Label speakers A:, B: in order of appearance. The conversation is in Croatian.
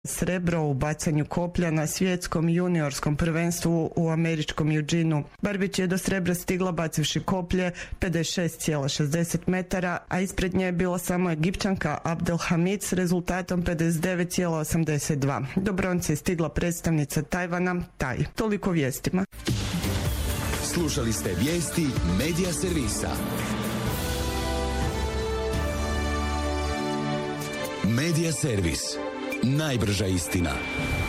A: srebro u bacanju koplja na svjetskom juniorskom prvenstvu u američkom Eugeneu. Barbić je do srebra stigla bacivši koplje 56,60 metara, a ispred nje je bila samo Egipćanka Abdelhamid s rezultatom 59,82. Do bronce je stigla predstavnica Tajvana Taj. Toliko vijestima.
B: Slušali ste vijesti Medija servisa. Medija servis. Najbrža istina.